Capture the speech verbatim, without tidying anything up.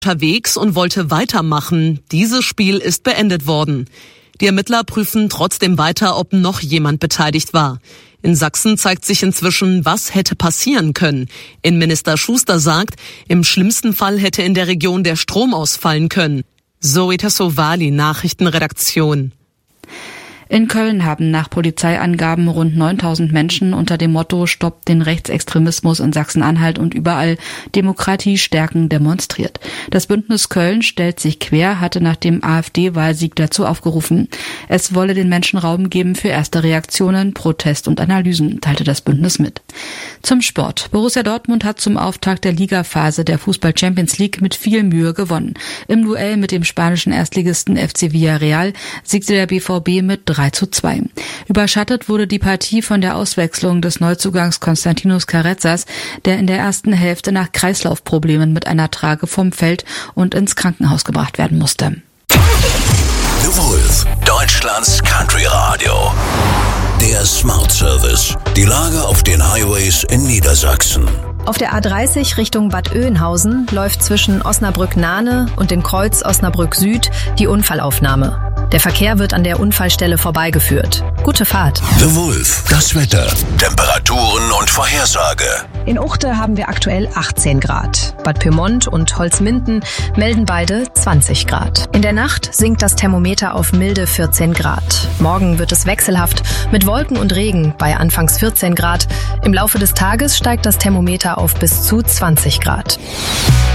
unterwegs und wollte weitermachen. Dieses Spiel ist beendet worden. Die Ermittler prüfen trotzdem weiter, ob noch jemand beteiligt war. In Sachsen zeigt sich inzwischen, was hätte passieren können. Innenminister Schuster sagt, im schlimmsten Fall hätte in der Region der Strom ausfallen können. Zoe Tassovali, Nachrichtenredaktion. In Köln haben nach Polizeiangaben rund neuntausend Menschen unter dem Motto Stoppt den Rechtsextremismus in Sachsen-Anhalt und überall Demokratie stärken demonstriert. Das Bündnis Köln stellt sich quer, hatte nach dem AfD-Wahlsieg dazu aufgerufen. Es wolle den Menschen Raum geben für erste Reaktionen, Protest und Analysen, teilte das Bündnis mit. Zum Sport. Borussia Dortmund hat zum Auftakt der Ligaphase der Fußball-Champions League mit viel Mühe gewonnen. Im Duell mit dem spanischen Erstligisten F C Villarreal siegte der B V B mit drei zu zwei. Überschattet wurde die Partie von der Auswechslung des Neuzugangs Konstantinos Carrezzas, der in der ersten Hälfte nach Kreislaufproblemen mit einer Trage vom Feld und ins Krankenhaus gebracht werden musste. The Wolf, Deutschlands Country Radio. Der Smart Service. Die Lage auf den Highways in Niedersachsen. Auf der A dreißig Richtung Bad Oeynhausen läuft zwischen Osnabrück-Nahne und dem Kreuz Osnabrück Süd die Unfallaufnahme. Der Verkehr wird an der Unfallstelle vorbeigeführt. Gute Fahrt. The Wolf, das Wetter, Temperaturen und Vorhersage. In Uchte haben wir aktuell achtzehn Grad. Bad Pyrmont und Holzminden melden beide zwanzig Grad. In der Nacht sinkt das Thermometer auf milde vierzehn Grad. Morgen wird es wechselhaft mit Wolken und Regen bei anfangs vierzehn Grad. Im Laufe des Tages steigt das Thermometer auf bis zu zwanzig Grad.